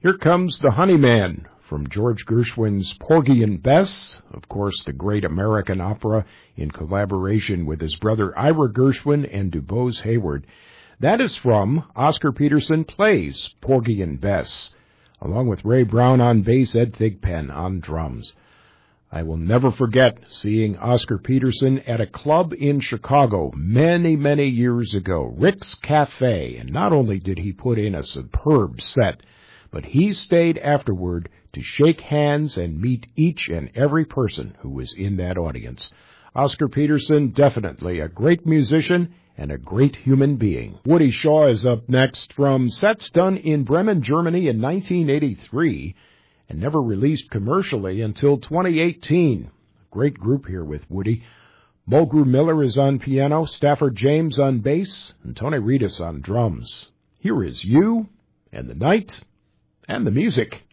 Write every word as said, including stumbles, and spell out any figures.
Here comes the Honeyman from George Gershwin's Porgy and Bess, of course the great American opera in collaboration with his brother Ira Gershwin and DuBose Hayward. That is from Oscar Peterson Plays Porgy and Bess, along with Ray Brown on bass, Ed Thigpen on drums. I will never forget seeing Oscar Peterson at a club in Chicago many, many years ago, Rick's Cafe, and not only did he put in a superb set, but he stayed afterward to shake hands and meet each and every person who was in that audience. Oscar Peterson, definitely a great musician and a great human being. Woody Shaw is up next from sets done in Bremen, Germany in nineteen eighty-three and never released commercially until twenty eighteen. Great group here with Woody. Mulgrew Miller is on piano, Stafford James on bass, and Tony Reedus on drums. Here is You and the Night and the Music.